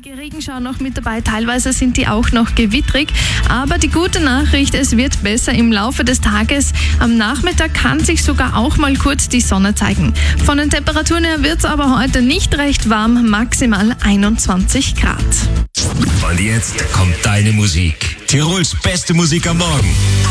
Einige Regenschauer noch mit dabei, teilweise sind die auch noch gewittrig. Aber die gute Nachricht, es wird besser im Laufe des Tages. Am Nachmittag kann sich sogar auch mal kurz die Sonne zeigen. Von den Temperaturen her wird es aber heute nicht recht warm, maximal 21 Grad. Und jetzt kommt deine Musik. Tirols beste Musik am Morgen.